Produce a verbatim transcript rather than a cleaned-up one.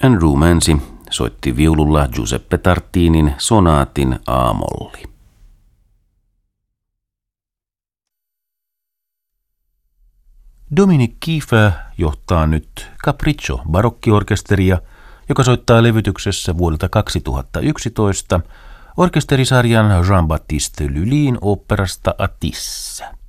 Andrew Mansi soitti viululla Giuseppe Tartinin sonaatin A-molli. Dominic Kiefer johtaa nyt Capriccio barokkiorkesteria, joka soittaa levytyksessä vuodelta kaksituhattayksitoista orkesterisarjan Jean-Baptiste Lully'n oopperasta Atissa.